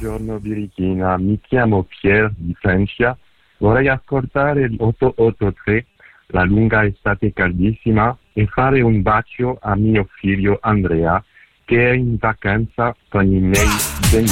buongiorno Birichina, mi chiamo Pier di Francia, vorrei ascoltare l'883, la lunga estate caldissima, e fare un bacio a mio figlio Andrea, che è in vacanza con i miei genitori.